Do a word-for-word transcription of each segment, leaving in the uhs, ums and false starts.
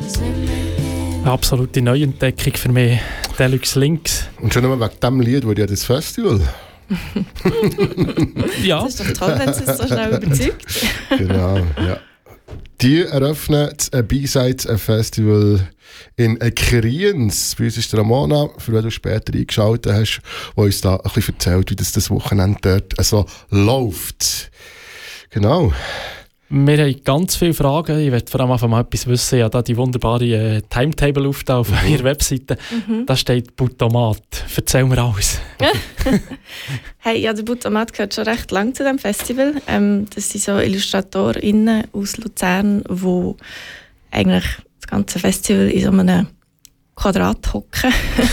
Eine absolute Neuentdeckung für mich, Deluxe Links. Und schon einmal wegen diesem Lied, wo ja das Festival. Ja. Das ist doch toll, wenn es uns so schnell überzeugt. Genau, ja. Die eröffnen das B-Sides Festival in Kriens. Bei uns ist der Ramona, für wenn du später eingeschaltet hast, der uns da ein bisschen erzählt, wie das, das Wochenende dort so läuft. Genau. Wir haben ganz viele Fragen. Ich möchte vor allem einfach mal etwas wissen. Ich habe da die wunderbare äh, Timetable auf, auf mhm. ihrer Webseite. Mhm. Da steht Butomat. Erzähl mir alles. Hey, ja, der Butomat gehört schon recht lang zu diesem Festival. Ähm, das sind so IllustratorInnen aus Luzern, die eigentlich das ganze Festival in so einem Quadrat hocken.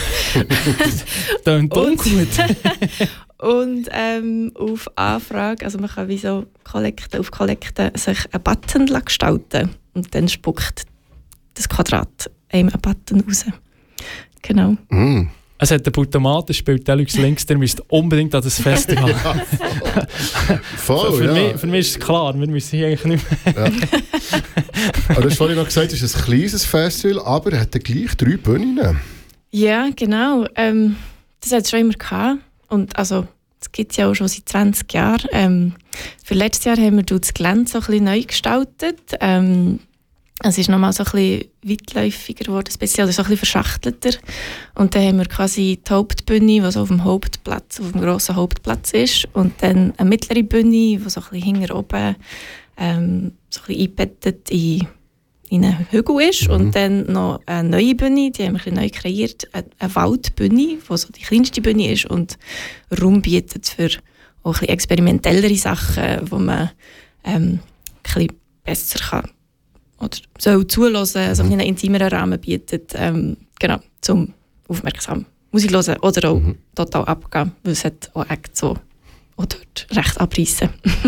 Tönt ungut. Und ähm, auf Anfrage, also man kann wie so Kollekten, auf Kollekten sich einen Button gestalten und dann spuckt das Quadrat einem einen Button raus. Genau. Mm. Es hat den Butomat, der spielt Deluxe Links, der müsste unbedingt an das Festival. Ja, voll. voll für, ja. mich, für mich ist es klar, wir müssen hier eigentlich nicht mehr. Ja. Aber du hast vorhin noch gesagt, es ist ein kleines Festival, aber er hat gleich drei Bühnen. Ja, genau. Ähm, das hat es schon immer gehabt. Und also, das gibt es ja auch schon seit zwanzig Jahren. Ähm, für letztes Jahr haben wir das Gelände so ein bisschen neu gestaltet. Ähm, es ist nochmal so ein bisschen weitläufiger geworden, speziell so ein bisschen verschachtelter. Und dann haben wir quasi die Hauptbühne, die so auf dem Hauptplatz, auf dem grossen Hauptplatz ist. Und dann eine mittlere Bühne, die so ein bisschen hinter oben ähm, so ein bisschen eingebettet in in einen Hügel ist. Mhm. Und dann noch eine neue Bühne, die haben wir ein bisschen neu kreiert, eine, eine Waldbühne, die so die kleinste Bühne ist und Raum bietet für auch ein bisschen experimentellere Sachen, wo man ähm, ein bisschen besser kann oder soll zuhören, also einen intimeren Rahmen bietet, ähm, genau, zum aufmerksam Musik hören oder auch mhm. total abgehen, weil es hat auch echt so auch dort recht abreißen.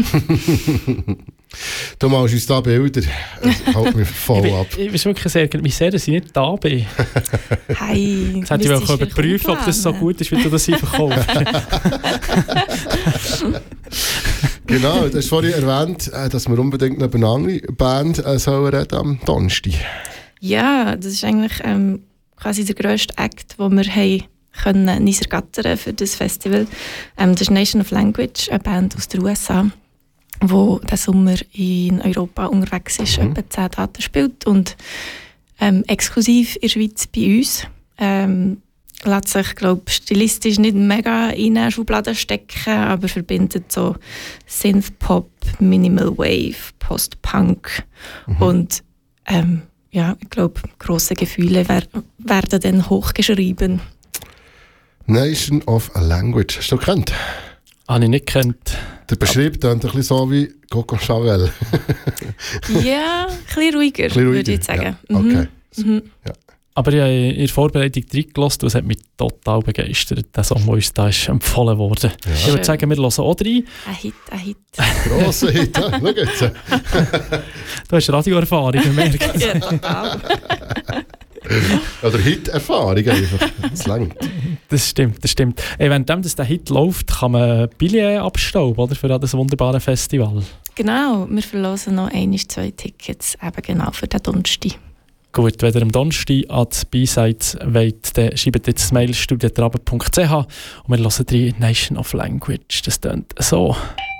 Du malst uns da Bilder. Das hält mich voll ab. Ich bin wirklich sehr, wie sehr, dass ich nicht da bin. Hey, jetzt hätte ich auch überprüfen, ob das so gut ist, wie du das einfach kaufst. Genau, du hast vorhin erwähnt, dass wir unbedingt noch eine andere Band sollen reden am Donnerstag. Ja, das ist eigentlich ähm, quasi der grösste Act, den wir haben können niedergattern für das Festival. Ähm, das ist Nation of Language, eine Band aus den U S A, die diesen Sommer in Europa unterwegs ist, mhm. etwa zehn Daten spielt und ähm, exklusiv in der Schweiz bei uns. Ähm, lässt sich, glaube ich, stilistisch nicht mega in eine Schublade stecken, aber verbindet so Synth-Pop, Minimal Wave, Post-Punk mhm. und ähm, ja, ich glaube, grosse Gefühle wer- werden dann hochgeschrieben. Nation of Language. Hast du gekannt? Habe ich nicht gekannt. Der beschreibt dann ein bisschen so wie Coco Chanel. Ja, ein bisschen ruhiger, bisschen ruhiger würde ich sagen. Ja. Okay. Mhm. Ja. Aber ich habe in der Vorbereitung reingelassen und es hat mich total begeistert, der Song, der uns da ist empfohlen wurde. Ja. Ich würde sagen, wir hören auch rein. Ein Hit, ein Hit. Grosser Hit, ja. Schau jetzt. Du hast Radioerfahrung, gemerkt. Ja, total. Oder Hit-Erfahrung einfach. Das langt. Das stimmt, das stimmt. Ey, währenddem dass der Hit läuft, kann man Billett abstauben, oder? Für das wunderbare Festival. Genau, wir verlosen noch ein, zwei Tickets, eben genau für den Donnerstag. Gut, wenn ihr am Donnerstag an die B-Sides wollt, dann schreibt jetzt das Mail studio traben punkt c h und wir hören rein Nation of Language. Das tönt so.